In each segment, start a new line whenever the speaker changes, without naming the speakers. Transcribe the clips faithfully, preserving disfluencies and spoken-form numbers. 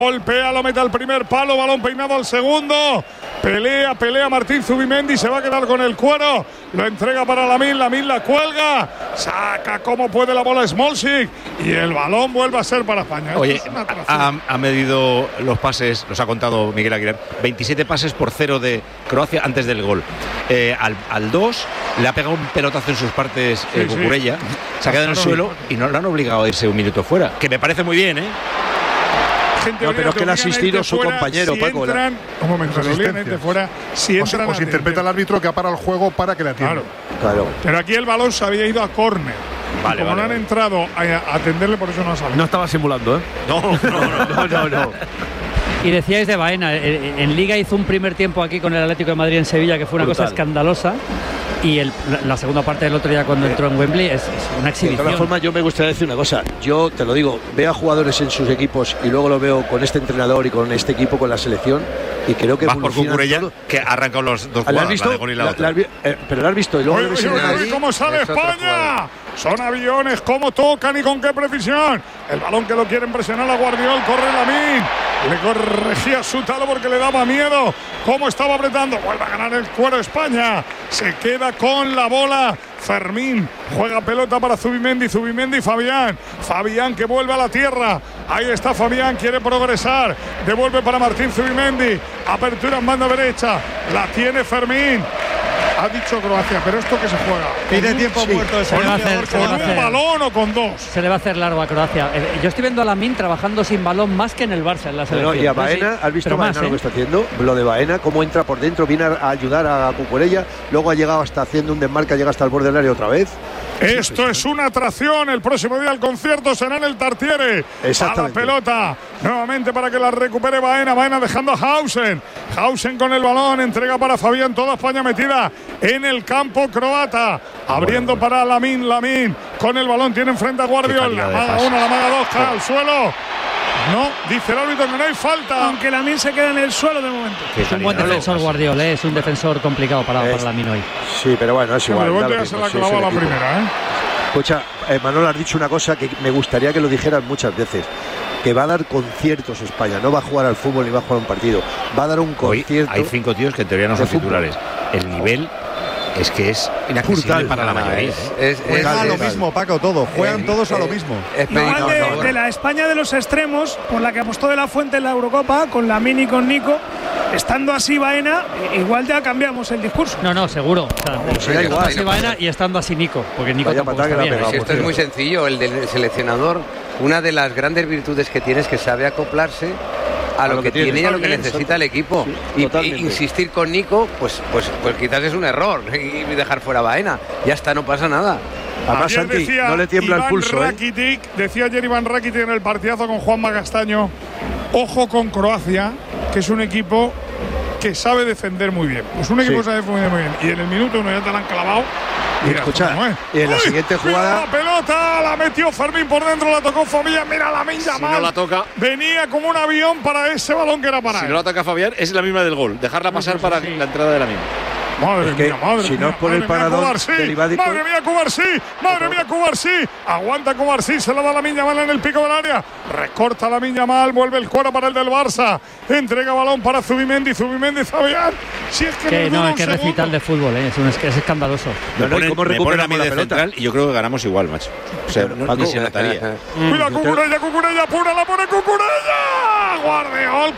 Golpea, lo mete al primer palo, balón peinado al segundo. Pelea, pelea Martín Zubimendi, se va a quedar con el cuero. Lo entrega para Lamine, Lamine la cuelga. Saca como puede la bola Smolcic. Y el balón vuelve a ser para España.
Oye, ha, ha medido los pases, los ha contado Miguel Aguilar. veintisiete pases por cero de Croacia antes del gol. Eh, al, al dos le ha pegado un pelotazo en sus partes eh, sí, Cucurella. Sí. Se ha quedado en el suelo y no lo han obligado a irse un minuto fuera. Que me parece muy bien, ¿eh?
Gente no, pero es que le ha asistido su fuera, compañero,
si
Paco.
Entran, un momento, no fuera, si entran
o, o se interpreta el árbitro que ha parado el juego para que le atienda.
Claro. claro. Pero aquí el balón se había ido a córner. Vale, como vale, no han vale. entrado a atenderle, por eso no ha salido.
No estaba simulando, ¿eh?
No, no, no, no, no. no.
Y decíais de Baena, en, en Liga hizo un primer tiempo aquí con el Atlético de Madrid en Sevilla que fue una Brutal. cosa escandalosa. Y el, la, la segunda parte del otro día cuando entró en Wembley es, es una exhibición.
De todas formas, yo me gustaría decir una cosa. Yo te lo digo, veo a jugadores en sus equipos y luego lo veo con este entrenador y con este equipo, con la selección, y creo que
vas por Cucurella, que ha arrancado los dos jugadores,
visto?
la de gol y la,
la
otra.
La, eh, pero lo has visto y luego
oye,
lo ves
oye,
en
oye, ¿cómo sale España? Son aviones, cómo tocan y con qué precisión. El balón que lo quieren presionar a Guardiol, corre Lamine. Le corregía su talo porque le daba miedo. Cómo estaba apretando. Vuelve a ganar el cuero España. Se queda con la bola. Fermín juega pelota para Zubimendi. Zubimendi y Fabián. Fabián que vuelve a la tierra. Ahí está Fabián, quiere progresar. Devuelve para Martín Zubimendi. Apertura en banda derecha. La tiene Fermín. Ha dicho Croacia, pero esto que se juega.
Pide tiempo sí. muerto de
se le va a hacer,
¿Con un hacer. balón o con dos?
Se le va a hacer largo a Croacia. Yo estoy viendo a Lamine trabajando sin balón más que en el Barça en la selección.
Pero, y a Baena, ¿has visto Baena más, lo que está haciendo? Lo de Baena, cómo entra por dentro, viene a ayudar a Cucurella, luego ha llegado hasta haciendo un desmarca, llega hasta el borde del área otra vez.
Esto es una atracción. El próximo día el concierto será en el Tartiere. A la pelota. Nuevamente para que la recupere Baena. Baena dejando a Hausen. Hausen con el balón. Entrega para Fabián. Toda España metida en el campo croata. Abriendo para Lamine. Lamine con el balón. Tiene enfrente a Guardiol. La maga una, la maga dos. Cae al suelo. No, dice el árbitro que no hay falta.
Aunque Lamine se queda en el suelo de momento.
Es un buen defensor Guardiol, ¿eh? Es un defensor complicado para, para Lamine hoy.
Sí, pero bueno, es igual.
Pero ya se la clavó a la primera, ¿eh?
Escucha, eh, Manolo, has dicho una cosa que me gustaría que lo dijeras muchas veces. Que va a dar conciertos España. No va a jugar al fútbol ni va a jugar un partido. Va a dar un concierto.
Hoy hay cinco tíos que en teoría no son titulares. El nivel es que es inaccesible para la mayoría.
Es, es, es, Juegan a lo mismo, Paco, todo. Juegan eh, todos eh, a lo mismo.
Eh, Igual de, no, no, de la España de los extremos, por la que apostó de la Fuente en la Eurocopa, con Lamine y con Nico, estando así Baena, igual ya cambiamos el discurso.
No, no, seguro. O sea, no, sí, estando así Baena y estando así Nico, porque Nico tampoco está bien.
Si esto es muy sencillo, el del seleccionador, una de las grandes virtudes que tiene es que sabe acoplarse a lo, a lo que, que tiene y a lo que necesita el equipo. Sí, y, y insistir con Nico, pues, pues, pues quizás es un error y dejar fuera a Baena. Ya está, no pasa nada.
Además, Santi, decía, no le tiembla
Iván
el pulso.
Rakitic, ¿eh? Decía ayer Iván Rakitic en el partidazo con Juanma Castaño. Ojo con Croacia, que es un equipo que sabe defender muy bien. Es un equipo sí. que sabe defender muy bien. Y en el minuto uno ya te la han clavado.
Mira, escucha, y en la Uy, siguiente jugada.
La pelota la metió Fermín por dentro, la tocó Fabián. Mira la Lamine Yamal.
Si no la toca.
Venía como un avión para ese balón que era para
si
él.
Si no la toca Fabián, es la misma del gol. Dejarla pasar sí, para sí. la entrada de la misma.
Madre
es que
mía, madre
si
mía,
no es por el parador derivadico.
Madre mía, Cubarsí, madre mía, Cubarsí. Aguanta Cubarsí, se la da Lamine Yamal en el pico del área. Recorta Lamine Yamal, vuelve el cuero para el del Barça. Entrega balón para Zubimendi, Zubimendi, Fabián. Si es que,
que no, es que
segundo.
recital de fútbol, ¿eh? es, un, es escandaloso.
Me ponen, ¿cómo me ponen a mí de central y yo creo que ganamos igual, macho. O sea, no, ni se notaría.
Cuida Cucurella, Cucurella, pura, la pone Cucurella. Guardiol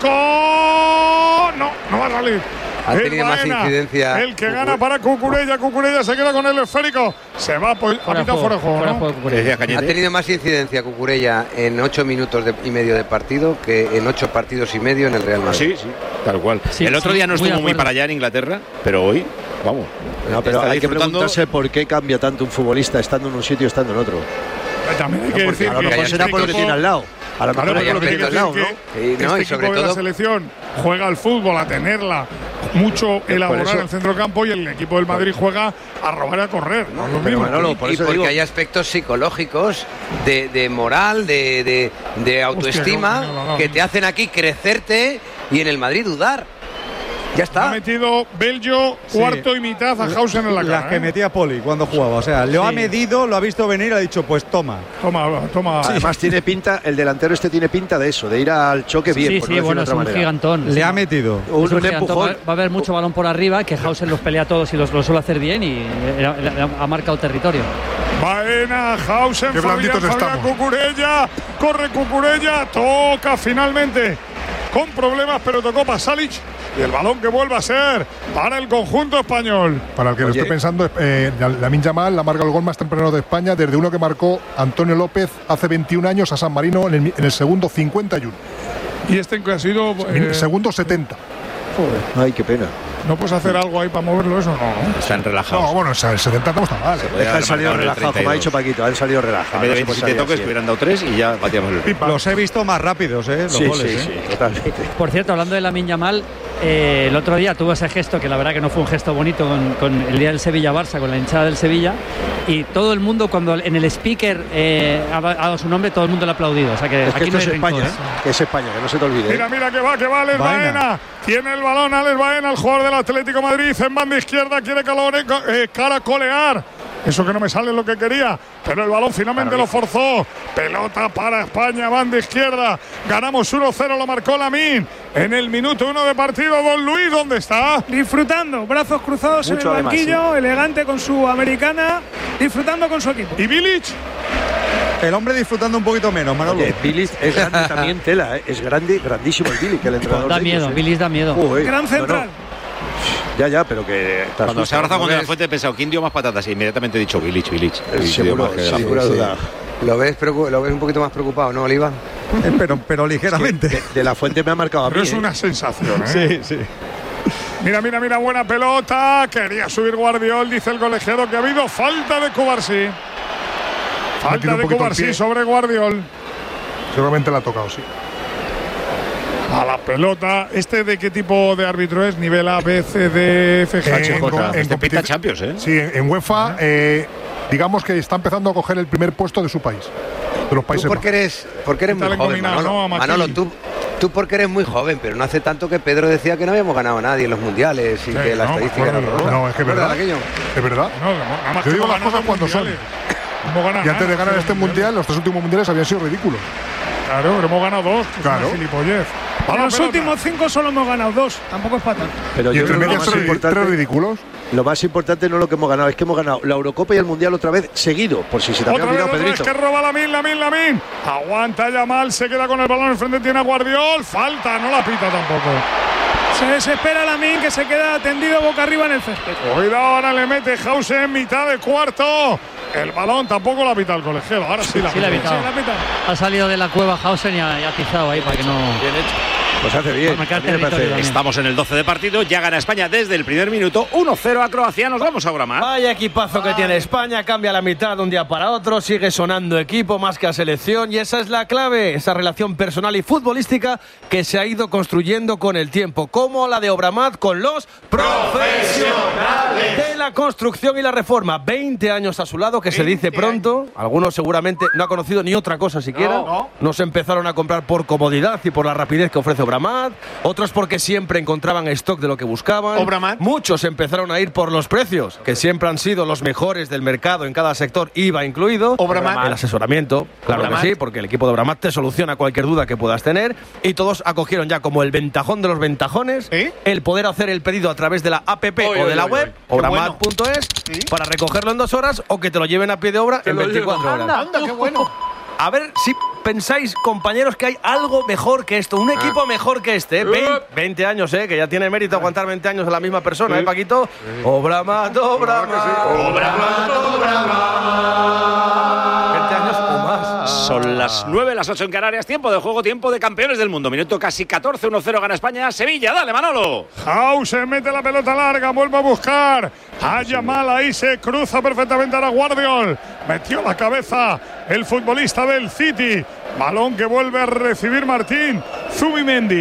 con... No, no va a salir.
Ha tenido más incidencia.
El que gana para Cucurella. Cucurella se queda con el esférico. Se va por fuera de juego. Fuera juego
¿no? Ha tenido más incidencia Cucurella en ocho minutos de, y medio de partido que en ocho partidos y medio en el Real Madrid.
Sí, sí, tal cual. Sí, el otro
sí,
día no estuvo muy, muy para allá en Inglaterra, pero hoy, vamos.
No, pero hay que preguntarse por qué cambia tanto un futbolista estando en un sitio y estando en otro.
También hay que
no,
decir
a lo mejor será por lo que tiene al lado. A lo mejor
claro,
lo que tiene al lado, ¿no?
Sí, no, este y sobre equipo todo de la selección juega al fútbol, a tenerla mucho elaborar en el centrocampo, y el equipo del Madrid juega a robar y a correr, ¿no? Lo mismo.
Manolo, por y eso porque digo. Hay aspectos psicológicos de, de moral, de, de, de autoestima, Hostia, no, no, no, no. que te hacen aquí crecerte y en el Madrid dudar. Ya está.
Ha metido Belgio cuarto sí. y mitad a Hausen en la cara.
Las que
¿eh?
metía Poli cuando jugaba. O sea, lo sí. ha medido, lo ha visto venir y ha dicho, pues toma.
Toma, toma.
Sí. Además tiene pinta, el delantero este tiene pinta de eso, de ir al choque bien.
Sí,
por
sí,
no
bueno, es un
manera.
gigantón.
Le
sí.
ha metido.
Un,
un
un empujón.
Va a haber mucho balón por arriba, que Hausen los pelea todos y los, los suele hacer bien y ha marcado territorio.
Baena, Hausen,
qué blanditos
Fabián,
estamos.
Fabián Cucurella, corre Cucurella, toca finalmente con problemas, pero tocó Pasalic y el balón que vuelve a ser para el conjunto español.
Para el que
Oye.
lo estoy pensando, eh, Lamine Yamal la marca el gol más temprano de España desde uno que marcó Antonio López hace veintiún años a San Marino en el, en el segundo cincuenta y uno.
Y este que ha sido eh,
segundo setenta.
Joder. Ay, qué pena.
¿No puedes hacer algo ahí para moverlo eso? No.
Están relajados.
No, bueno, el setenta no está mal.
Es que han salido relajados, como ha dicho Paquito, han salido relajados.
En vez de veintisiete toques, hubieran dado tres y ya batíamos el pipa.
Los he visto más rápidos, ¿eh? Los
sí,
goles,
sí,
¿eh?
sí, totalmente.
Por cierto, hablando de Lamine Yamal, eh, el otro día tuvo ese gesto que la verdad que no fue un gesto bonito con, con el día del Sevilla-Barça, con la hinchada del Sevilla, y todo el mundo cuando en el speaker eh, ha dado su nombre, todo el mundo le ha aplaudido. O sea que
es que
aquí
esto
no
es
hay
España,
rencores.
¿eh? Que es España, que no se te olvide.
Mira, mira que va, que va Alex Baena. Baena. Tiene el balón Alex Baena, el jugador del Atlético de Madrid, en banda izquierda, quiere calore, eh, caracolear. Eso que no me sale lo que quería, pero el balón finalmente lo forzó. Pelota para España, banda izquierda. Ganamos uno cero, lo marcó Lamine. En el minuto uno de partido, Don Luis, ¿dónde está?
Disfrutando, brazos cruzados
Mucho
en el banquillo,
además, sí.
elegante con su americana, disfrutando con su equipo.
¿Y Bilic?
El hombre disfrutando un poquito menos, Manolo.
Oye, Bilic es grande también, tela, ¿eh? Es grande, grandísimo el Bilic, el entrenador.
Da
de
miedo,
ellos, ¿eh?
Bilic da miedo.
Uy,
Gran central.
No, no. Ya, ya, pero que.
Cuando se ha abrazado con De La Fuente he pensado, ¿quién dio más patatas? Y inmediatamente he dicho Bilic, Bilic.
Seguro, sin ninguna duda.
¿Lo ves, ¿Lo ves un poquito más preocupado, no, Oliva?
Eh, pero, pero ligeramente.
Es que de, de La Fuente me ha marcado a mí.
Pero es
¿eh?
una sensación, ¿eh?
Sí, sí.
Mira, mira, mira, buena pelota. Quería subir Guardiol, dice el colegiado que ha habido falta de Cubarsí. Falta de Cubarsí sobre Guardiol.
Seguramente la ha tocado, sí.
A la pelota. ¿Este de qué tipo de árbitro es? ¿Nivel A, B, C, D, F, G?
En, en, en
competición Champions, ¿eh?
Sí, en UEFA, eh, digamos que está empezando a coger el primer puesto de su país. De los países.
Tú porque eres, porque eres muy joven, Manolo. No, Manolo, tú, tú porque eres muy joven, pero no hace tanto que Pedro decía que no habíamos ganado a nadie en los mundiales y sí, que la no, estadística
bueno,
era horrorosa.
No, es que es verdad. Es verdad.
No, no,
Yo digo las cosas cuando son. Y antes de ganar este mundial, los tres últimos mundiales habían sido ridículos.
Claro, pero hemos ganado dos.
Claro.
Gilipollez.
En los últimos cinco solo hemos ganado dos. Tampoco es para tanto.
Pero
y entre medias tres, tres ridículos.
Lo más importante no es lo que hemos ganado, es que hemos ganado la Eurocopa y el Mundial otra vez seguido, por si se te había olvidado, Pedrito.
Otra vez que roba Lamine, Lamine, Lamine. Aguanta Yamal, se queda con el balón enfrente, tiene a Guardiol. Falta, no la pita tampoco.
Se desespera Lamine, que se queda tendido boca arriba en el césped.
Cuidado, ahora le mete Hausen en mitad de cuarto. El balón tampoco la pita el colegiado. Ahora sí la
sí,
pita.
Sí, la ha salido de la cueva Hausen y ha, y ha atizado ahí para que no.
Bien hecho.
Pues hace bien.
Estamos en el doce de partido, ya gana España desde el primer minuto, uno cero a Croacia, nos vamos ahora más.
Vaya equipazo que tiene España, cambia la mitad de un día para otro, sigue sonando equipo más que a selección y esa es la clave, esa relación personal y futbolística que se ha ido construyendo con el tiempo, como la de Obramat con los profesionales de la construcción y la reforma. veinte años a su lado, que se dice pronto, algunos seguramente no ha conocido ni otra cosa siquiera, no, no. no se empezaron a comprar por comodidad y por la rapidez que ofrece Obramat. Otros porque siempre encontraban stock de lo que buscaban.
Obramat.
Muchos empezaron a ir por los precios, que siempre han sido los mejores del mercado en cada sector, I V A incluido.
Obramat.
El asesoramiento, claro Obramat. que sí, porque el equipo de Obramat te soluciona cualquier duda que puedas tener. Y todos acogieron ya como el ventajón de los ventajones, ¿Eh? el poder hacer el pedido a través de la app oy, o de oy, la oy, web, obramat punto es, bueno. ¿Sí? para recogerlo en dos horas o que te lo lleven a pie de obra que en veinticuatro horas.
Anda, anda, qué bueno.
A ver si pensáis, compañeros, que hay algo mejor que esto, un equipo ah. mejor que este. ¿eh? veinte, veinte años, ¿eh? Que ya tiene mérito aguantar veinte años a la misma persona, ¿eh, Paquito? Obramat, Obramat, Obramat, Obramat. veinte años o más.
Son las nueve, las ocho en Canarias, tiempo de juego, tiempo de campeones del mundo. Minuto casi catorce, uno cero gana España, Sevilla, dale, Manolo.
Hausen mete la pelota larga, vuelve a buscar. A Yamal, ahí se cruza perfectamente a Guardiol. Metió la cabeza el futbolista del City. Balón que vuelve a recibir Martín Zubimendi.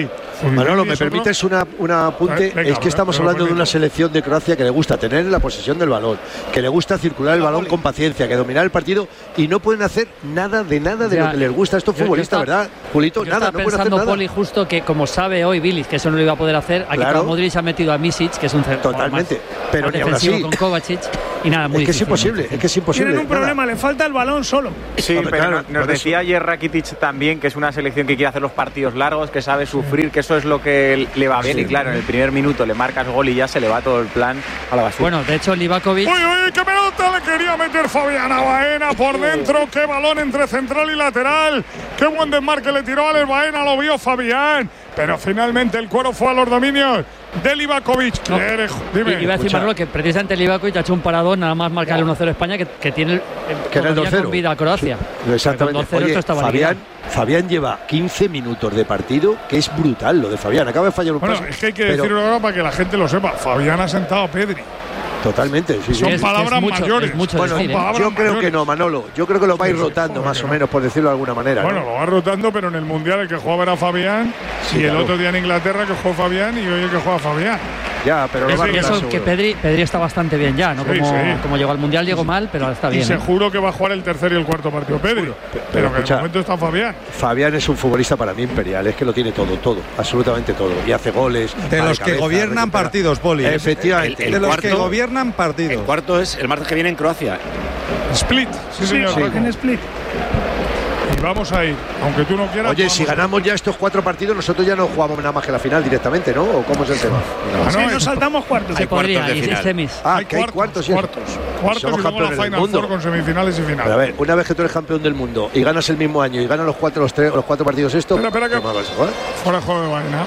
Manolo, ¿me permites una, una apunte? Venga, es que estamos hablando de una selección de Croacia que le gusta tener la posesión del balón, que le gusta circular el balón con paciencia, que dominar el partido, y no pueden hacer nada de nada de ya, lo que les gusta a estos futbolistas, ¿verdad, Julito? Nada, no pueden hacer nada.
Poli, justo que como sabe hoy Bilic que eso no lo iba a poder hacer, aquí claro. Modric ha metido a Misic, que es un
totalmente, más, pero
más defensivo con Kovacic, y nada, muy
es que
difícil,
es imposible, es que es imposible.
Tienen un problema, nada. Le falta el balón solo.
Sí, Hombre, pero claro, nos decía ayer Rakitic también que es una selección que quiere hacer los partidos largos, que sabe sufrir, que eso es lo que le va bien, sí. Y claro, en el primer minuto le marcas gol y ya se le va todo el plan a la basura.
Bueno, de hecho Livakovic.
Uy, uy, qué pelota le quería meter Fabián a Baena por dentro, qué balón entre central y lateral, qué buen desmarque le tiró a Baena, lo vio Fabián, pero finalmente el cuero fue a los dominios de Livakovic.
No, Dime. Iba a decir Manolo que precisamente Livakovic ha hecho un paradón nada más marcar el uno cero España, que, que tiene el,
que era el dos cero
con vida a Croacia.
Sí, exactamente. Oye, Fabián, Fabián lleva quince minutos de partido, que es brutal lo de Fabián. Acaba de fallar un
bueno,
paso.
Es que hay que pero, decirlo ahora para que la gente lo sepa. Fabián ha sentado a Pedri.
Totalmente, sí,
son
sí.
palabras
es mucho,
mayores.
Es mucho
bueno,
decir, ¿eh?
Yo creo mayores. que no, Manolo. Yo creo que lo va a ir rotando sí, más o menos, por decirlo de alguna manera.
Bueno,
¿no?
lo va rotando, pero en el Mundial el que juega era Fabián, sí, y claro. El otro día en Inglaterra que jugó Fabián y hoy el que juega Fabián.
Ya, pero lo va a
y eso que Pedri, Pedri está bastante bien ya, ¿no?
Sí,
como,
sí.
como llegó al Mundial, llegó mal, pero está bien.
Y seguro ¿eh? que va a jugar el tercer y el cuarto partido Pedri. Pero, pero, pero que escucha, en el momento está Fabián.
Fabián es un futbolista para mí imperial, es que lo tiene todo, todo, absolutamente todo. Y hace goles.
De los que cabeza, gobiernan recupera. partidos, Poli.
Efectivamente.
El, el, el de los que gobiernan partidos.
El cuarto es el martes que viene en Croacia.
Split, sí, señor.
Sí, en Split.
Y vamos a ir, aunque tú no quieras.
Oye, si ganamos ya estos cuatro partidos, nosotros ya no jugamos nada más que la final directamente, ¿no? ¿O cómo es el tema?
No, sí, nos saltamos cuartos.
Se podría, y seis semis.
Ah,
hay
que hay cuartos,
cuartos. Cuartos, cuartos y luego la Final Four con semifinales y finales.
Pero a ver, una vez que tú eres campeón del mundo y ganas el mismo año y ganas los cuatro, los tres, los cuatro partidos estos.
Espera, espera, que fuera de juego de Baena.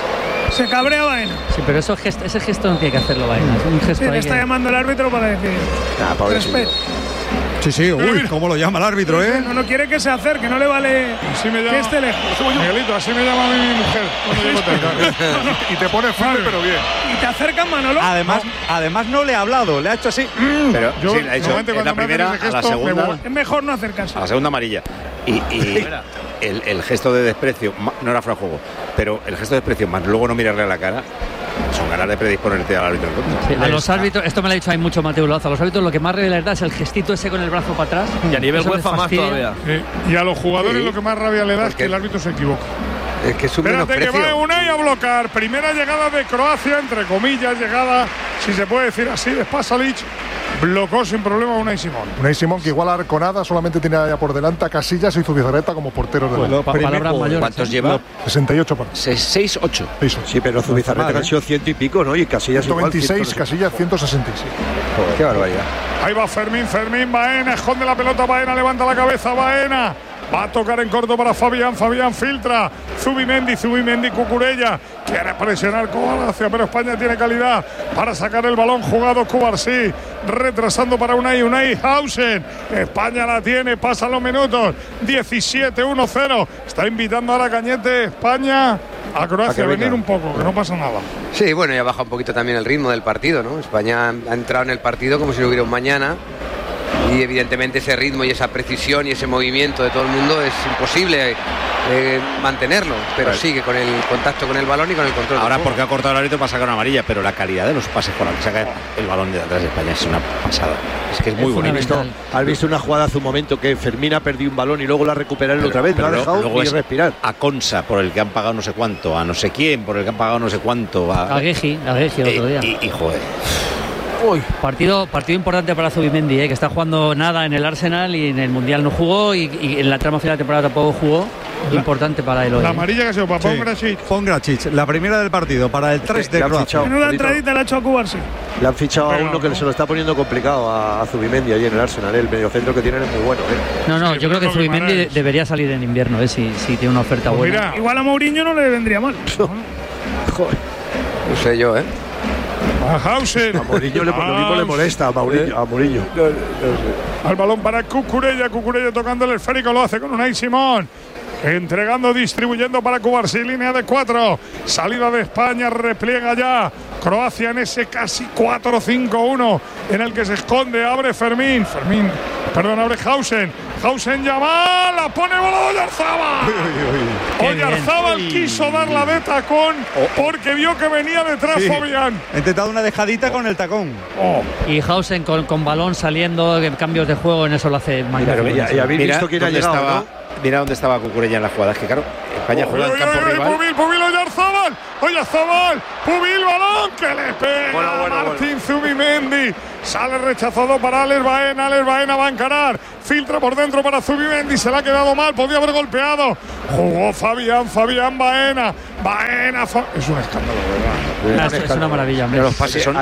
Se cabrea Baena.
Sí, pero eso gesto, ese gesto no tiene que hacerlo Baena. Es un gesto
sí, le está
que...
llamando el árbitro para decir.
Nah, pobrecito.
Sí, sí, uy, cómo lo llama el árbitro, ¿eh?
No, no quiere que se acerque, no le vale
así me llama,
que esté lejos.
Miguelito, así me llama a mí mi mujer cuando llego tarde. Y te pone firme, pero bien.
Y te acercan, Manolo.
Además, no. además no le ha hablado, le ha hecho así.
Pero
yo,
sí, le ha hecho en la primera, gesto, a la segunda.
Es mejor no acercarse.
A la segunda amarilla. Y, y el, el gesto de desprecio, no era fuera de juego, pero el gesto de desprecio más luego no mirarle a la cara. Son ganas de predisponerte al árbitro.
Sí, a los árbitros, esto me lo ha dicho ahí mucho Mateo Loza, a los árbitros lo que más rabia les da es el gestito ese con el brazo para atrás.
Y a nivel UEFA más todavía.
Sí. Y a los jugadores sí. lo que más rabia le da es que el árbitro se equivoca.
Es que es un
Espérate que va Unai a bloquear. Primera llegada de Croacia, entre comillas, llegada, si se puede decir así, de Pasalic. Blocó sin problema a Unai Simón.
Unai Simón, que igual a Arconada solamente tiene allá por delante a Casillas y Zubizarreta como porteros de
la palabras mayores. ¿Cuántos lleva?
sesenta y ocho partidos.
seis ocho.
Sí, pero Zubizarreta no, han sido ciento y pico, ¿no? Y Casillas
ciento veintiséis, Casillas ciento sesenta y siete.
Joder, qué barbaridad.
Ahí va Fermín, Fermín, Baena, esconde la pelota, Baena, levanta la cabeza, Baena. Va a tocar en corto para Fabián, Fabián filtra, Zubimendi, Zubimendi, Cucurella, quiere presionar Croacia, pero España tiene calidad para sacar el balón jugado. Cubarsí, retrasando para Unai, Unai Hausen, España la tiene, pasan los minutos, diecisiete uno cero, está invitando ahora Cañete, España a Croacia a venir un poco, que no pasa nada.
Sí, bueno, ya baja un poquito también el ritmo del partido, ¿no? España ha entrado en el partido como si no hubiera un mañana. Y evidentemente ese ritmo y esa precisión y ese movimiento de todo el mundo es imposible eh, mantenerlo, pero vale. Sigue con el contacto con el balón y con el control.
Ahora porque ha cortado el árbitro para sacar una amarilla, pero la calidad de los pases por la que saca el balón de atrás de España es una pasada. Es que es muy bonito.
Visto, has visto una jugada hace un momento que Fermín ha perdido un balón y luego la recuperaron otra vez, lo ha dejado luego y respirar.
A Consa por el que han pagado no sé cuánto, a no sé quién por el que han pagado no sé cuánto. A,
a Geji, a Geji el otro día.
Y, y joder.
Uy. Partido, partido importante para Zubimendi, ¿eh? Que está jugando nada en el Arsenal y en el Mundial no jugó y, y en la trama final de temporada tampoco jugó. La, importante para él hoy.
La amarilla que se dio para sí. Pongracic.
Pongracic, la primera del partido para el tres de Croacia.
Menuda entradita le ha hecho a Cubarsí.
Le han fichado pero, a uno que no. se lo está poniendo complicado a, a Zubimendi allí en el Arsenal. El mediocentro que tienen es muy bueno. ¿eh?
No, no, sí, yo creo que Zubimendi de, debería salir en invierno, ¿eh? si, si tiene una oferta pues buena.
Mira, igual a Mourinho no le vendría mal.
Joder.
No sé yo, ¿eh?
A Hausen.
A Mourinho le, lo mismo le molesta a Mourinho. A Mourinho.
No, no sé. Al balón para Cucurella. Cucurella tocando el esférico. Lo hace con Unai Simón. Entregando, distribuyendo para Cubarsí. Línea de cuatro. Salida de España. Repliega ya Croacia en ese casi cuatro cinco uno en el que se esconde. Abre Fermín. Fermín Perdón, abre Hausen. Hausen llama, la pone volado Oyarzábal. Oyarzábal quiso dar la de tacón porque vio que venía detrás sí. Fabián.
Ha intentado una dejadita oh. con el tacón.
Oh. Y Hausen con, con balón saliendo, cambios de juego, en eso lo hace magnífico.
Ya, ya habéis visto quién ha llegado,
estaba,
¿no?
Mira dónde estaba Cucurella en la jugada. Es que claro, España
oh,
juega en campo
oye,
rival.
Pubil, Pubil, Oyarzábal. Oyarzábal. Pubil, balón que le pega bueno, bueno, Martín bueno. Zubimendi. Sale rechazado para Alex Baena. Alex Baena va a encarar. Filtra por dentro para Zubimendi. Se le ha quedado mal. Podía haber golpeado. Jugó Fabián. Fabián Baena. Baena. Fa es un escándalo, ¿verdad?
Es, es una maravilla. Hombre.
Los pases son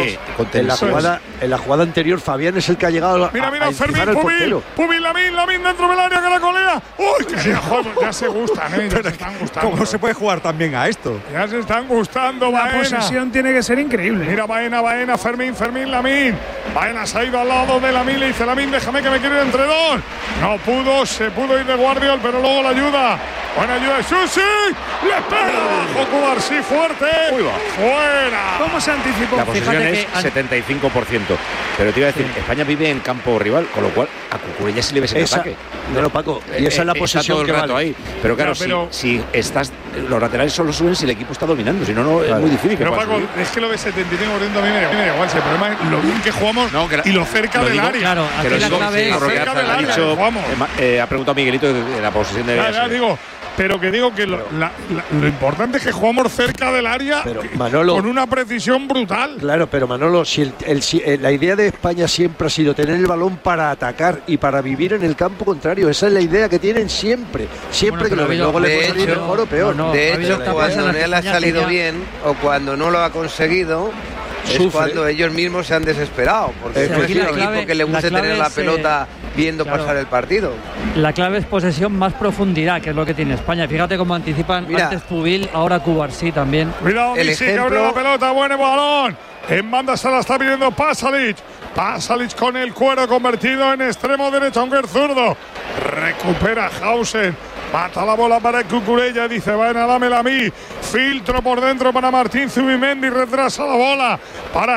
en la jugada, en la jugada anterior, Fabián es el que ha llegado a.
Mira, mira, a Fermín, Pubil. Pubil, Lamin, Lamin dentro del área que la colea. Uy, que ya, joder, ya se gustan, ¿eh? Ya se están gustando.
¿Cómo se puede jugar también a esto?
Ya se están gustando,
La
Baena.
posesión tiene que ser increíble.
Mira, Baena, Baena, Fermín, Fermín, Lamin. Baena se ha ido al lado de Lamin. Le dice Lamin, déjame que me quiero ir entre dos. No pudo, se pudo ir de Guardiol, pero luego la ayuda. Buena ayuda de Susi. Le pega abajo Cubarsí fuerte. Uy, va. Fuera.
¿Cómo se anticipó?
La posesión
Fíjate
es
que
setenta y cinco por ciento. Pero te iba a decir, sí. España vive en campo rival, con lo cual a Cucurella sí le ves el
esa,
ataque.
No, no, Paco. Y esa es la posesión
todo el
que
rato
vale.
ahí. Pero claro, no, pero si, si estás, los laterales solo suben si el equipo está dominando. Si no, no claro. es muy difícil.
Pero Paco, subir. Es que lo de setenta y cinco por ciento a mí me da igual. El problema es lo bien que jugamos no, que la, y lo cerca lo del
digo,
área.
Claro, aquí la clave
es cerca del área. Dicho,
eh, ha preguntado Miguelito de la posesión de
área. Digo, pero que digo que lo, la, la, lo importante es que jugamos cerca del área
pero, Manolo,
con una precisión brutal.
Claro, pero Manolo, si el, el, si, la idea de España siempre ha sido tener el balón para atacar y para vivir en el campo contrario. Esa es la idea que tienen siempre. Siempre bueno, que lo, luego le puede salir mejor o peor.
No, no, de hecho, cuando no le ha salido bien o cuando no lo ha conseguido, es Sufre. cuando ellos mismos se han desesperado. Porque no es un equipo que le guste la tener la pelota eh, viendo claro. pasar el partido.
La clave es posesión más profundidad, que es lo que tiene España. Fíjate cómo anticipan Mira, antes Pubil, ahora Cubarsí también.
Cuidado, Misi, que abre la pelota, buen balón. En banda se la está pidiendo Pasalic. Pasalic con el cuero convertido en extremo derecho, aunque es zurdo. Recupera Hausen. Mata la bola para Cucurella, dice, Baena, dámela a mí. Filtro por dentro para Martín Zubimendi, retrasa la bola para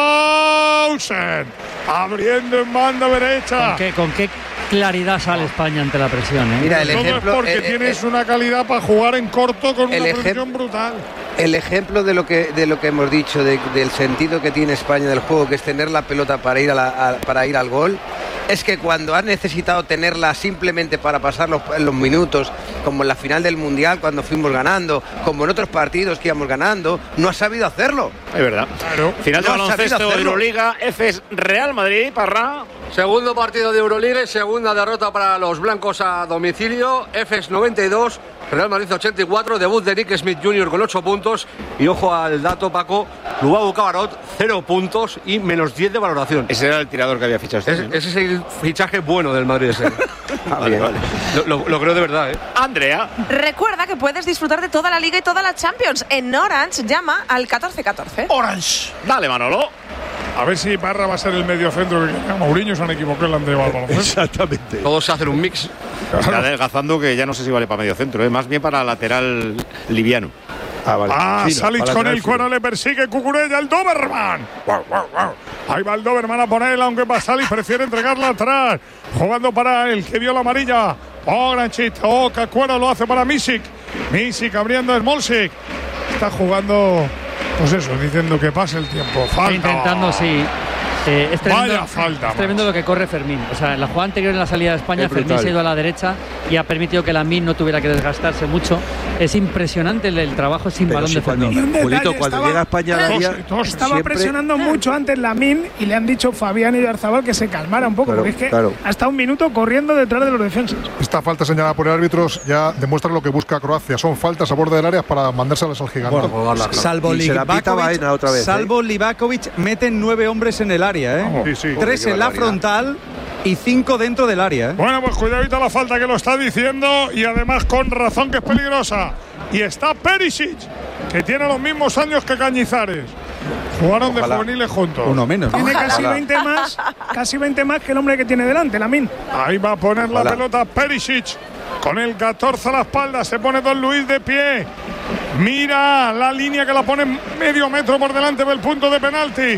Hausen. Abriendo en banda derecha.
¿Con qué, con qué claridad sale España ante la presión? ¿eh?
Mira, el
Todo
ejemplo,
es porque
eh,
tienes
eh,
una calidad para jugar en corto con una
ejem-
presión brutal.
El ejemplo de lo que de lo que hemos dicho, de, del sentido que tiene España del juego, que es tener la pelota para ir, a la, a, para ir al gol, es que cuando has necesitado tenerla simplemente para pasar los, los minutos, como en la final del Mundial cuando fuimos ganando, como en otros partidos que íbamos ganando, no has sabido hacerlo.
Es verdad.
Claro.
Final de
no
baloncesto de Euroliga, Efes Real Madrid, Parra.
Segundo partido de Euroliga y segunda derrota para los blancos a domicilio. Efes noventa y dos, Real Madrid ochenta y cuatro, debut de Nick Smith junior con ocho puntos. Y ojo al dato, Paco, Lubabo Cabarot, cero puntos y menos diez de valoración.
Ese era el tirador que había fichado este
es,
año, ¿no?
Ese es el fichaje bueno del Madrid. Ese.
ah, vale, vale.
Lo, lo, lo creo de verdad, ¿eh?
Andrea.
Recuerda que puedes disfrutar de toda la Liga y toda la Champions. En Orange, llama al catorce catorce.
Orange. Dale, Manolo.
A ver si Parra va a ser el mediocentro que Mourinho se han equivocado en la de baloncesto.
Exactamente.
Todos se hacen un mix.
Está adelgazando que ya no sé si vale para medio centro, ¿eh? Más bien para lateral liviano.
Ah, vale. Ah, Salic con el cuero le persigue Cucurella, el Doberman. Wow, wow, wow. Ahí va el Doberman a poner él, aunque Pasalic prefiere entregarla atrás. Jugando para el que vio la amarilla. Oh, gran chiste. Oh, Cuero lo hace para Misic. Misic abriendo a Smolcic. Está jugando, pues eso, diciendo que pase el tiempo. Falta.
Intentando, sí. Eh, es tremendo,
Vaya falta.
Es tremendo lo que corre Fermín. O sea, en la jugada anterior en la salida de España, Fermín se ha ido a la derecha y ha permitido que Lamin no tuviera que desgastarse mucho. Es impresionante el, el trabajo sin
Pero
balón
si
de
cuando,
Fermín.
Julito, cuando
estaba,
llega a España a área,
estaba
siempre,
presionando mucho antes Lamin y le han dicho Fabián y Oyarzábal que se calmara un poco,
claro,
porque es que
claro.
hasta un minuto corriendo detrás de los defensas.
Esta falta señalada por el árbitro ya demuestra lo que busca Croacia. Son faltas a borde del área para mandárselas al gigante.
Bueno, salvo Livakovic,
otra vez,
salvo
¿eh?
Livakovic, meten nueve hombres en el área, ¿eh?
Sí, sí.
Tres en la frontal y cinco dentro del área, ¿eh?
Bueno, pues cuidadito la falta que lo está diciendo y además con razón que es peligrosa. Y está Perisic, que tiene los mismos años que Cañizares. Jugaron Ojalá. de juveniles juntos.
Uno menos.
Tiene casi veinte más, casi veinte más que el hombre que tiene delante, Lamin.
Ahí va a poner
Ojalá.
la pelota Perisic. Con el catorce a la espalda se pone Don Luis de pie. Mira la línea que la pone medio metro por delante del punto de penalti.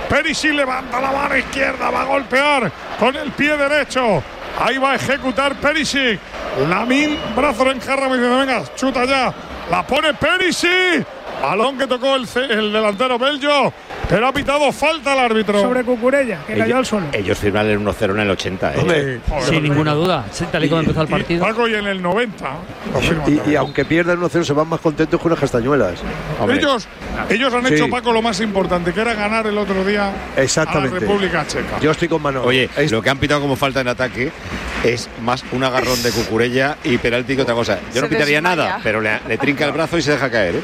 Perisic levanta la mano izquierda, va a golpear con el pie derecho. Ahí va a ejecutar Perisic. Lamine, brazo en jarra, me dice, venga, chuta ya. La pone Perisic. Balón que tocó el, el delantero belgo, pero ha pitado falta al árbitro.
Sobre Cucurella, que cayó al suelo.
Ellos firman el uno cero en el ochenta, ¿eh?
Sí, sin ninguna duda, tal y como empezó el partido.
Y Paco, y en el noventa.
Y, y aunque pierdan uno cero, se van más contentos que unas castañuelas.
Ellos, ellos han
Sí.
hecho, Paco, lo más importante, que era ganar el otro día
Exactamente.
a la República Checa.
Yo estoy con Manolo.
Oye,
Es-
lo que han pitado como falta en ataque es más un agarrón de Cucurella y penalti que otra cosa. Yo no
Se
pitaría
desmaya.
nada, pero le, le trinca el brazo y se deja caer, ¿eh?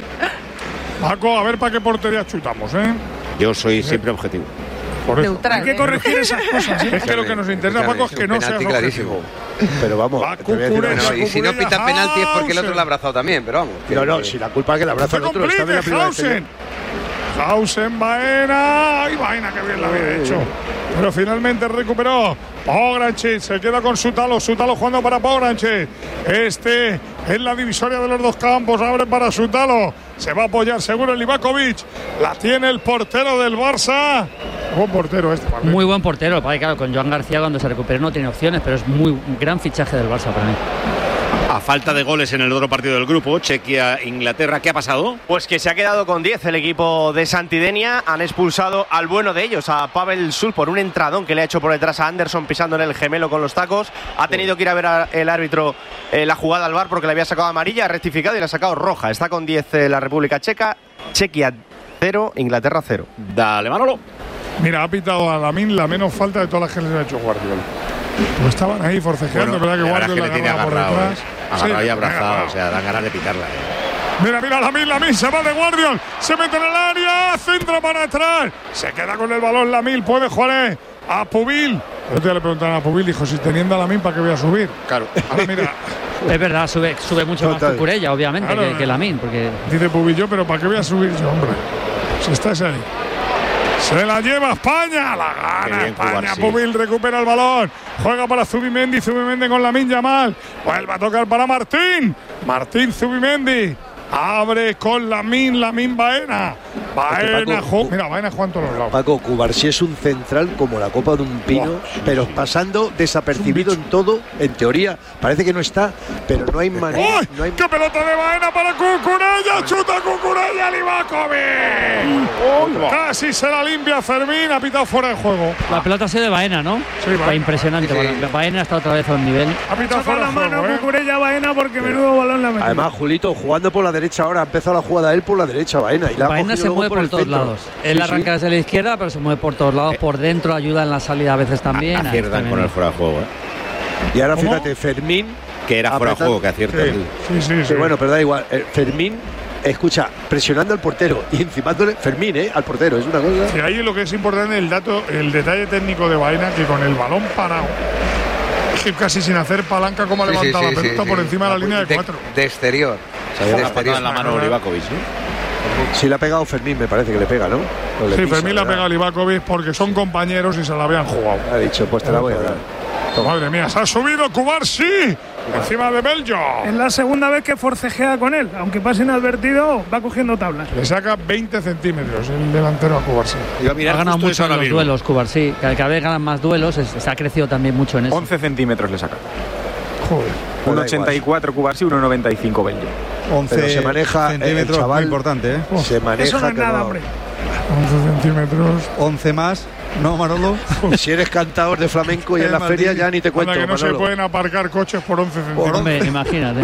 Paco, a ver para qué portería chutamos, ¿eh?
Yo soy siempre objetivo.
Por eso.
Neutral,
Hay que
¿eh?
corregir esas cosas. ¿eh?
Es que lo que nos interesa, Paco, es que no sea
penalti clarísimo.
Pero vamos,
Va
te voy a decir una
Cucurella,
cosa.
Bueno, y si no
Cucurella,
pita penalti es porque el otro
Hausen.
lo ha abrazado también, pero vamos.
No, no, si la culpa es que el abrazo
Se
al otro. Está bien la
complica,
primera vez que
Hausen. Hausen, Baena. Ay, Baena, que bien la había hecho. Pero finalmente recuperó. Pograncic se queda con Sutalo. Sutalo jugando para Pograncic. Este es la divisoria de los dos campos. Abre para Sutalo. Se va a apoyar seguro en Livakovic. La tiene el portero del Barça. Buen portero este, Martín.
Muy buen portero. Para claro, con Joan García cuando se recupere no tiene opciones, pero es muy un gran fichaje del Barça para mí.
A falta de goles en el otro partido del grupo, Chequia-Inglaterra, ¿qué ha pasado?
Pues que se ha quedado con diez el equipo de Santidenia. Han expulsado al bueno de ellos, a Pavel Sul, por un entradón que le ha hecho por detrás a Anderson pisando en el gemelo con los tacos. Ha tenido que ir a ver a el árbitro eh, la jugada al V A R porque le había sacado amarilla, ha rectificado y le ha sacado roja. Está con diez eh, la República Checa. Chequia cero, Inglaterra cero.
Dale, Manolo.
Mira, ha pitado a Lamine la menos falta de todas las que les ha hecho Guardiola. Pues estaban ahí forcejeando,
Bueno,
¿verdad? Que
la verdad es que
Guardiola
le tiene
agarraba por
agarrado,
detrás.
¿eh? Agarrado
Sí,
y abrazado,
agarrado.
o sea, dan ganas de pitarla, ¿eh?
Mira, mira, Lamine, Lamine se va de Guardiol, se mete en el área, centra para atrás, se queda con el balón Lamine, puede jugar eh, a Pubil. El otro día le preguntaron a Pubil, dijo, si teniendo a Lamine, ¿para qué voy a subir?
Claro.
Ahora mira,
Es verdad, sube, sube mucho
Total.
más Cucurella, obviamente,
Claro.
que, que Lamine, porque
dice Pubil, yo, pero ¿para qué voy a subir yo, hombre? Si estás ahí. Se la lleva España, la
Qué
gana
bien,
España.
Cubarsí.
Pubil recupera el balón, juega para Zubimendi, Zubimendi con Lamine Yamal, vuelve a tocar para Martín, Martín Zubimendi, abre con Lamine, Lamine Baena, Baena,
Paco,
ju- mira, Baena juega en todos los lados.
Paco, Cubarsí es un central como la copa de un pino, pero pasando desapercibido en todo, en teoría. Parece que no está, pero no hay manera.
¡Uy!
No hay...
¡Qué pelota de Baena para Cucurella! ¡Chuta Cucurella, Livakovic! Casi se la limpia Fermín, ha pitado fuera de juego.
la pelota ha sido de Baena, ¿no?
Baena.
Fue impresionante.
Sí, sí.
Baena. Baena está otra vez a un nivel.
Ha pitado
Saca
fuera
la
de
mano
juego, ¿eh?
Cucurella Baena porque menudo balón la metió.
Además, Julito, jugando por la derecha ahora, ha empezado la jugada él por la derecha, Baena. Y la ha
Baena
cogido
se
luego
mueve por,
el
todos
centro.
lados. Él
Sí,
arranca
sí.
desde la izquierda, pero se mueve por todos lados. Por dentro ayuda en la salida a veces también.
Aciertan con el fuera de juego, ¿eh?
Y ahora
¿Cómo?
fíjate, Fermín.
Que era fuera de
apretando-
juego, que acierta.
Sí, sí, sí.
Sí, bueno, pero da igual. Eh, Fermín, escucha, presionando al portero y encimándole. Fermín, ¿eh? Al portero, es una cosa.
Y ahí lo que es importante el dato, el detalle técnico de Baena, que con el balón parado, es que casi sin hacer palanca, como ha
Sí, sí,
levantado
sí,
la pelota
sí,
por
sí.
encima de la línea de
de,
cuatro.
de exterior.
Se había
De
una patada
exterior.
en la mano Livakovic, ¿no?
Sí, le ha pegado Fermín, me parece que le pega, ¿no? O le
Sí,
pisa,
Fermín la ha
¿verdad?
pegado a Livakovic porque son compañeros y se la habían jugado.
Ha dicho, pues te la voy a dar.
Madre mía, se ha subido Cubarsí encima de Bello.
Es la segunda vez que forcejea con él. Aunque pase inadvertido, va cogiendo tablas.
Le saca veinte centímetros el delantero a Cubarsí.
Iba a mirar
Ha ganado
justo eso
mucho en
ahora
los
mismo.
duelos, Cubar, sí. Cada, cada vez ganan más duelos. es- se ha crecido también mucho en eso.
once centímetros le saca.
Joder.
uno ochenta y cuatro Cubarsí, uno noventa y cinco Bello.
once
Pero se maneja el
centímetros,
chaval.
muy importante, ¿eh?
Se maneja.
Eso no es
que
nada,
no-
hombre.
once centímetros.
once más, ¿no, Manolo?
Si eres cantador de flamenco y en
Eh,
la
Martín.
feria ya ni te cuento,
Anda que no se
Manolo.
pueden aparcar coches por once centímetros.
Hombre, imagínate.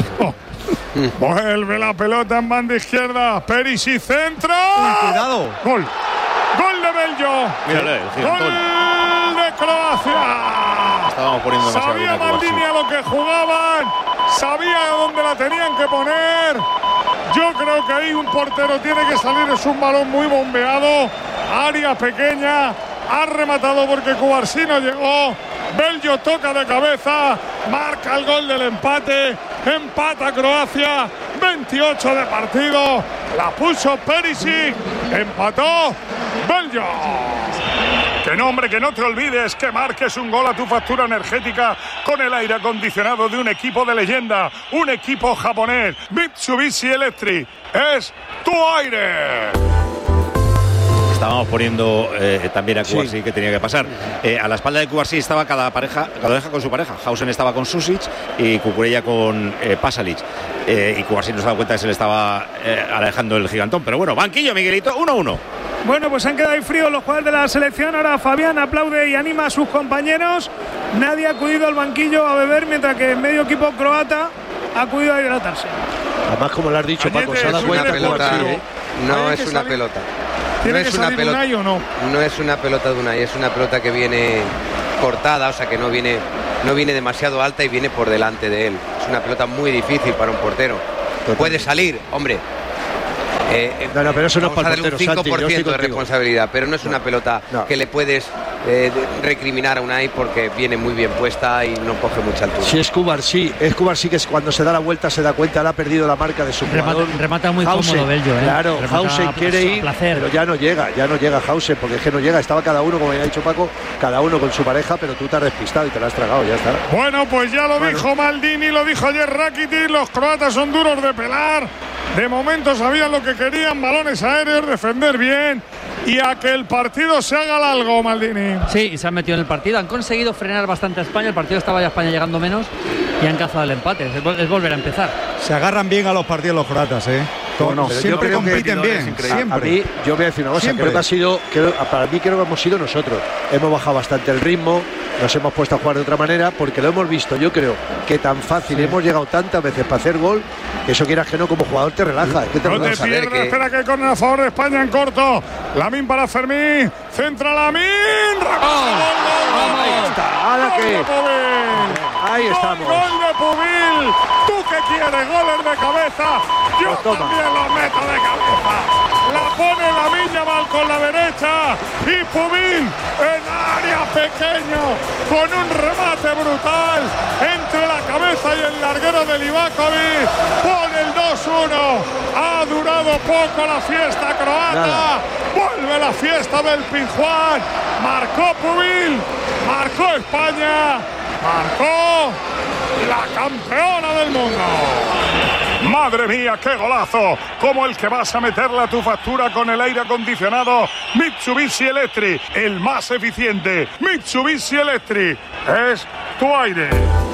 Vuelve la pelota en banda izquierda. Perisic centro.
Cuidado.
Gol. Gol de Bello.
Mírale, el
Gol
gigantón.
de Croacia.
Estábamos poniendo demasiado bien
Sabía
a Cubarsí.
Maldini a lo que jugaban. Sabía dónde la tenían que poner. Yo creo que ahí un portero tiene que salir. Es un balón muy bombeado. Área pequeña. Ha rematado porque Cubarsí no llegó. Bello toca de cabeza. Marca el gol del empate. Empata Croacia. veintiocho de partido. La puso Perisic. Empató Bello. Que no, hombre, que no te olvides que marques un gol a tu factura energética con el aire acondicionado de un equipo de leyenda, un equipo japonés, Mitsubishi Electric. Es tu aire.
estábamos poniendo eh, también a Cubarsí, sí. que tenía que pasar. Eh, a la espalda de Cubarsí estaba cada pareja, cada pareja con su pareja. Hausen estaba con Susic y Cucurella con eh, Pasalic. Eh, y Cubarsí no se ha dado cuenta que se le estaba eh, alejando el gigantón. Pero bueno, banquillo, Miguelito, uno uno.
Bueno, pues han quedado ahí fríos los jugadores de la selección. Ahora Fabián aplaude y anima a sus compañeros. Nadie ha acudido al banquillo a beber, mientras que el medio equipo croata ha acudido a hidratarse.
Además, como lo has dicho, Paco, se ha dado cuenta
que no es una pelota. No es una pelota.
¿O no?
No es una pelota de Unai, es una pelota que viene cortada, o sea que no viene, no viene demasiado alta y viene por delante de él. Es una pelota muy difícil para un portero. Puede salir, hombre. Eh,
no, no, pero eso no es para el
portero, un cinco por ciento
Santi,
de responsabilidad, pero no es una pelota no. que le puedes eh, recriminar a Unai porque viene muy bien puesta y no coge mucha altura.
Si es Cubarsí, es Cubarsí que es cuando se da la vuelta se da cuenta, le ha perdido la marca de su jugador.
Remata, remata muy
Hausen,
cómodo Bello, ¿eh?
Claro,
remata
Hausen quiere ir,
placer.
pero ya no llega, ya no llega Hausen, porque es que no llega, estaba cada uno, como ya ha dicho Paco, cada uno con su pareja, pero tú te has despistado y te la has tragado, ya está.
Bueno, pues ya lo bueno. dijo Maldini, lo dijo ayer Rakitic, los croatas son duros de pelar. De momento sabían lo que querían, balones aéreos, defender bien y a que el partido se haga largo, Maldini.
Sí, y se han metido en el partido, han conseguido frenar bastante a España, el partido estaba ya España llegando menos y han cazado el empate, es, es volver a empezar.
Se agarran bien a los partidos los croatas, ¿eh?
No, no,
siempre compiten bien, siempre.
A, a mí, yo voy a decir una cosa, siempre. creo que ha sido, creo, para mí creo que hemos sido nosotros, hemos bajado bastante el ritmo, nos hemos puesto a jugar de otra manera, porque lo hemos visto, yo creo que tan fácil, sí. hemos llegado tantas veces para hacer gol, que eso quieras que no, como jugador te relaja. Es que te
no te pierdas, que... espera que el córner a favor de España en corto, Lamín para Fermín, centra Lamín,
ahí está, ahora que ahí estamos.
Gol de Pubil, tú que quieres goles de cabeza, yo pues también los meto de cabeza. La pone Lamín Yamal con la derecha y Pubil en área pequeño con un remate brutal entre la cabeza y el larguero de Livakovic. Pone el dos uno. Ha durado poco la fiesta croata. Nada. Vuelve la fiesta del Pizjuán. Marcó Pubil. Marcó España. Marcó la campeona del mundo. Madre mía, qué golazo, como el que vas a meterle a tu factura con el aire acondicionado Mitsubishi Electric, el más eficiente. Mitsubishi Electric es tu aire.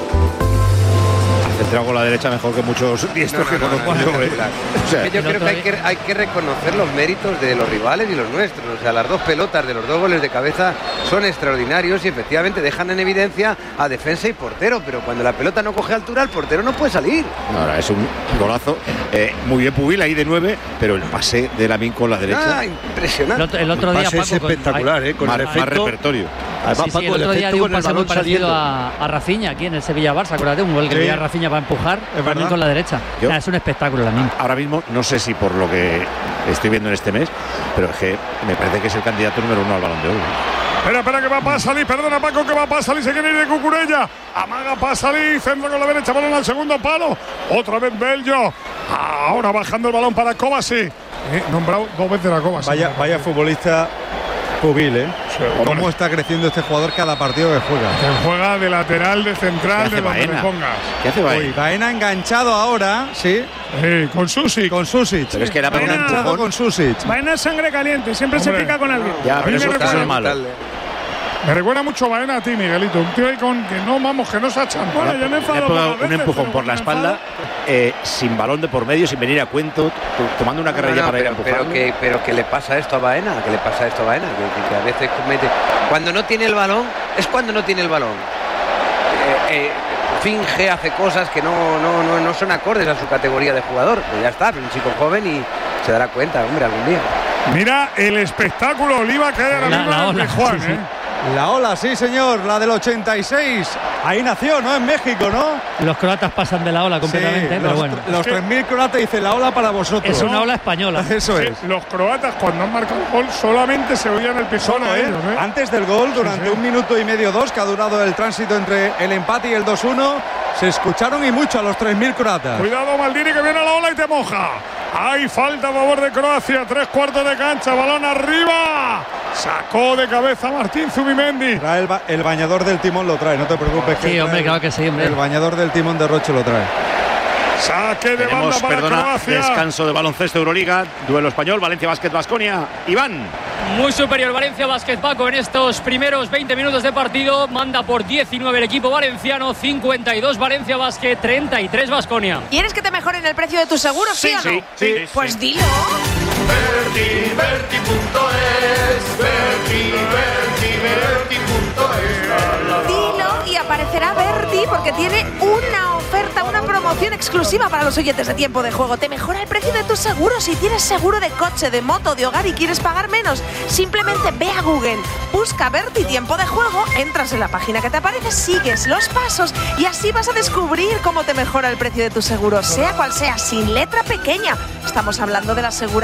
Centrado con la derecha mejor que muchos diestros no, no, que conozco. No, no, no, no,
o sea, yo creo que hay, que hay que reconocer los méritos de los rivales y los nuestros. O sea, las dos pelotas de los dos goles de cabeza son extraordinarios y efectivamente dejan en evidencia a defensa y portero, pero cuando la pelota no coge altura, el portero no puede salir.
No, es un golazo. Eh, muy bien Pubil ahí de nueve, pero el pase de Lamín con la derecha.
Ah, impresionante.
El otro, el otro
el
día,
pase
Paco,
es espectacular, con, eh, con
más,
el efecto,
más repertorio.
Además,
sí,
Paco,
sí, el otro
el
día dio un pase muy parecido a, a Rafinha aquí en el Sevilla-Barça, acuérdate, un gol que sí. a Rafinha para empujar también con la derecha. Yo, nah, es un espectáculo Lamín.
Ahora mismo, no sé si por lo que estoy viendo en este mes, pero es que me parece que es el candidato número uno al Balón de Oro.
Espera, espera, que va a pasar, perdona Paco, que va a pasar y se quiere ir de Cucurella. Amaga Pasali, centro con la derecha, balón al segundo palo. Otra vez Bello. Ahora bajando el balón para Kovacic. Eh, nombrado dos veces a Kovacic.
Vaya, vaya futbolista Pubil, ¿eh? Sí, ¿cómo está creciendo este jugador cada partido que juega?
Que juega de lateral, de central, de donde le pongas.
¿Qué hace Baena?
Baena enganchado ahora, sí.
Sí, con Susic.
Con Susic.
Pero es que era para un empujón
con Susic.
Baena es sangre caliente, siempre Hombre. se pica con alguien.
Ya, pero eso es malo.
Me recuerda mucho Baena a ti, Miguelito. Un tío ahí con que no, vamos, que no se ha echado. Bueno, yo me enfado
un veces, empujón por la espalda, eh, sin balón de por medio, sin venir a cuento, tomando una carrera no, no, para
pero,
ir a empujar.
Pero que, pero que le pasa esto a Baena, que le pasa esto a Baena, que, que a veces comete. Cuando no tiene el balón, es cuando no tiene el balón. Eh, eh, finge, hace cosas que no, no, no, no son acordes a su categoría de jugador. Pues ya está, es un chico joven y se dará cuenta, hombre, algún día.
Mira el espectáculo Oliva que hay ahora mismo en Juan, ¿eh?
La ola, sí señor, la del ochenta y seis. Ahí nació, ¿no? En México, ¿no?
Los croatas pasan de la ola completamente, sí, pero
los,
bueno.
Los tres mil croatas dicen la ola para vosotros.
Es una ola española.
Eso
sí,
es.
Los croatas cuando han marcado el gol solamente se oían el pisón a ellos, ¿eh?
Antes del gol, durante sí, sí. un minuto y medio, dos, que ha durado el tránsito entre el empate y el dos uno, se escucharon y mucho a los tres mil croatas.
Cuidado Maldini que viene a la ola y te moja. Hay falta a favor de Croacia, tres cuartos de cancha, balón arriba. Sacó de cabeza Martín Zubimendi.
Trae el, ba el bañador del timón, lo trae, no te preocupes.
Sí,
que
hombre, claro que sí, hombre.
El bañador del timón de Roche lo trae.
Saque de
Tenemos,
banda para
perdona,
Croacia.
Descanso de baloncesto Euroliga, duelo español, Valencia Basket Baskonia. Iván.
Muy superior Valencia Basket, Paco, en estos primeros veinte minutos de partido. Manda por diecinueve el equipo valenciano, cincuenta y dos Valencia Basket, treinta y tres Baskonia.
¿Quieres que te mejoren el precio de tus seguros, sí, sí o no?
Sí, sí,
pues
sí.
dilo.
Verti, Verti punto es, Verti, Verti, Verti punto es.
Dilo y aparecerá Verti porque tiene una oferta, una promoción exclusiva para los oyentes de Tiempo de Juego. Te mejora el precio de tus seguros si tienes seguro de coche, de moto, de hogar y quieres pagar menos. Simplemente ve a Google, busca Verti Tiempo de Juego, entras en la página que te aparece, sigues los pasos y así vas a descubrir cómo te mejora el precio de tu seguro, sea cual sea, sin letra pequeña. Estamos hablando de la seguridad